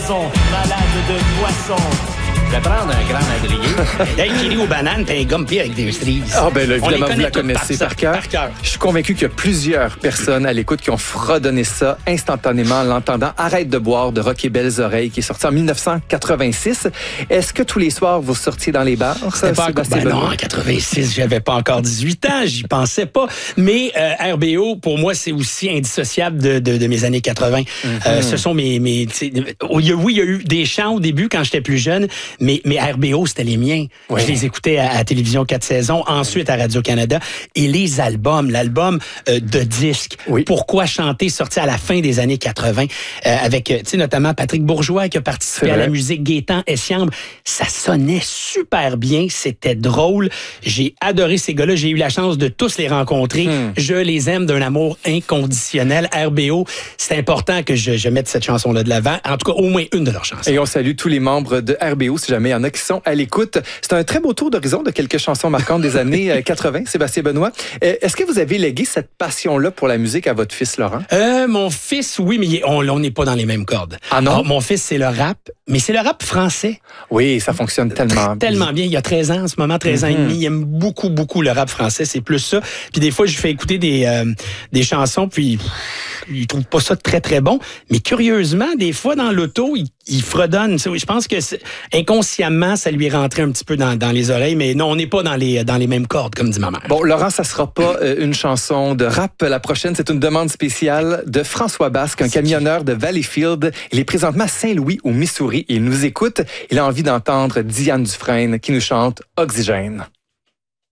gazon, malade de poisson. Je vais prendre un grand madrier. Hey, Chili aux bananes, t'es un gomme-pied avec des cerises. Ah ben là, évidemment, vous la toutes connaissez par cœur. Par cœur. Je suis convaincu qu'il y a plusieurs personnes à l'écoute qui ont fredonné ça instantanément en l'entendant. Arrête de boire de Rock et Belles Oreilles, qui est sorti en 1986. Est-ce que tous les soirs, vous sortiez dans les bars? C'était pas encore... Ben non, en 86, j'avais pas encore 18 ans, j'y pensais pas. Mais RBO, pour moi, c'est aussi indissociable de mes années 80. Ce sont mes oui, il y a eu des chants au début quand j'étais plus jeune, mais RBO, c'était les miens. Oui. Je les écoutais à Télévision 4 saisons, ensuite à Radio-Canada. Et les albums, l'album de disques, oui. Pourquoi chanter, sorti à la fin des années 80, avec, tu sais, notamment Patrick Bourgeois qui a participé à la musique, Gaétan Essiambre. Ça sonnait super bien, c'était drôle. J'ai adoré ces gars-là, j'ai eu la chance de tous les rencontrer. Je les aime d'un amour inconditionnel. RBO, c'est important que je mette cette chanson-là de l'avant. En tout cas, au moins une de leurs chansons. Et on salue tous les membres de RBO, si jamais il y en a qui sont à l'écoute. C'est un très beau tour d'horizon de quelques chansons marquantes des années 80. Sébastien Benoît, est-ce que vous avez légué cette passion-là pour la musique à votre fils Laurent? Mon fils, oui, mais on n'est pas dans les mêmes cordes. Ah non? Alors, mon fils, c'est le rap, mais c'est le rap français. Oui, ça fonctionne tellement bien. Il a 13 ans en ce moment, 13 ans et demi. Il aime beaucoup, beaucoup le rap français. C'est plus ça. Puis des fois, je lui fais écouter des chansons, puis il trouve pas ça très, très bon. Mais curieusement, des fois, dans l'auto, il fredonne. Je pense que inconsciemment, ça lui est rentré un petit peu dans les oreilles. Mais non, on n'est pas dans les mêmes cordes, comme dit ma mère. Bon, Laurent, ça sera pas une chanson de rap. La prochaine, c'est une demande spéciale de François Basque, un camionneur de Valleyfield. Il est présentement à Saint-Louis, au Missouri. Il nous écoute. Il a envie d'entendre Diane Dufresne qui nous chante Oxygène.